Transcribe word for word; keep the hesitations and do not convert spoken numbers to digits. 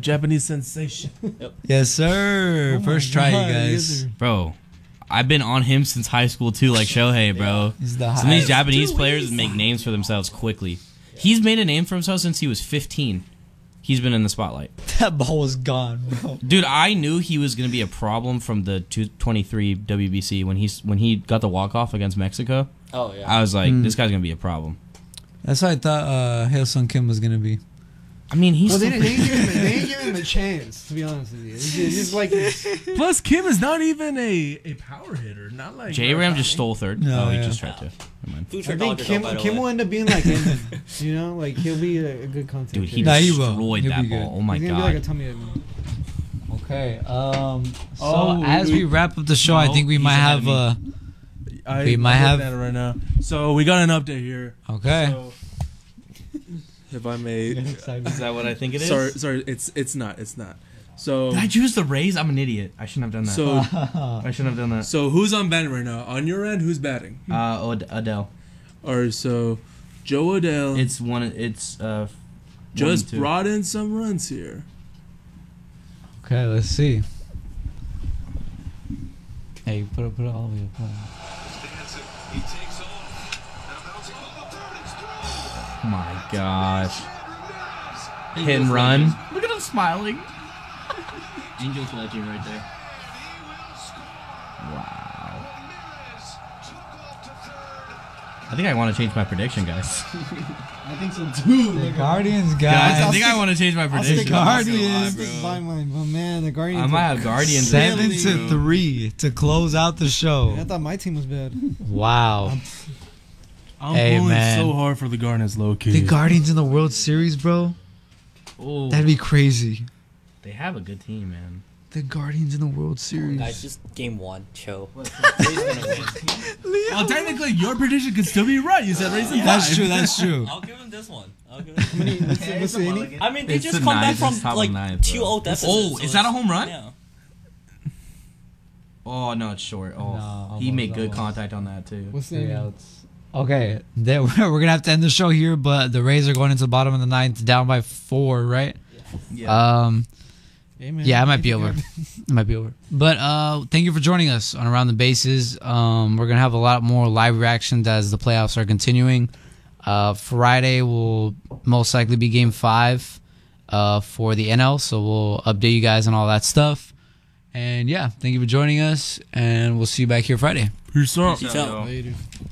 Japanese sensation. Yep. Yes, sir. Oh First my try, God, you guys. Bro, I've been on him since high school too, like Shohei, bro. He's the Some of these highest. Japanese players make names for themselves quickly. He's made a name for himself since he was fifteen. He's been in the spotlight. That ball was gone, bro. Dude, I knew he was going to be a problem from the two twenty-three W B C when he's when he got the walk-off against Mexico. Oh yeah. I was like, Mm. this guy's going to be a problem. That's what I thought uh, Hail Sung Kim was gonna be. I mean, he's Well, they, still didn't- they, didn't give him, a- they didn't give him a chance, to be honest with you. It's just, it's just like Plus, Kim is not even a, a power hitter. Not like J-Ram just stole third. No, oh, he yeah. just tried to. Never mind. Future I think Dodger, Kim, though, by the Kim way. will end up being like Edmund. You know, like he'll be a, a good contact. Dude, he Nah, he will. destroyed He'll that be good. ball. Oh my He's gonna be like a god. Tommy Edmund. Okay. Um. So Oh, as we, we- wrap up the show, I No, think we he's might ahead have. of Uh, I, We might I'm have- looking at it right now. So we got an update here. okay. So, if I may, Is that what I think it is? sorry, sorry, it's it's not, it's not. So Did I choose the Rays? I'm an idiot. I shouldn't have done that. so I shouldn't have done that. so who's on batting right now? On your end, who's batting? Uh, Od- Adele. Or so Joe Adele It's one. It's uh. just one, two. brought in some runs here. Okay. Let's see. Hey, put it, put it all the way up. Oh my gosh. Hit and run. Look at him smiling. Angels legend right there. Wow. I think I want to change my prediction, guys. I think so too. The Guardians, Guys, guys. I think I want to change my I'll prediction. stick I'm not gonna Guardians. lie, Stick bro. by mine, but man, the Guardians. I might have Guardians. Seven in to bro. three to close out the show. I thought my team was bad. Wow. I'm Hey, pulling man. so hard for the Garnets, low key. The Guardians in the World Series, bro. Oh, That'd be crazy. they have a good team, man. The Guardians in the World Series. Guys, just game one. Chill. Rays gonna win. Well, technically, your prediction could still be right. You said Rays in That's five. true. That's true. I'll give him this one. I'll give him. How many? What's, the- what's the inning? I mean, they It's just the come back ninth, from it's top of like ninth, bro. two oh deficit. Oh, so is that a it's- home run? Yeah. Oh no, it's short. Oh, No, he almost, made good almost. contact on that too. What's the Three inning? outs. Okay, then we're we're gonna have to end the show here, but the Rays are going into the bottom of the ninth, down by four, right? Um, Hey, man, yeah, it might be keep over. going. It might be over. But uh, thank you for joining us on Around the Bases. Um, we're gonna have a lot more live reactions as the playoffs are continuing. Uh, Friday will most likely be Game Five uh, for the N L, so we'll update you guys on all that stuff. And yeah, thank you for joining us, and we'll see you back here Friday. Peace out. Peace out. yo. Later.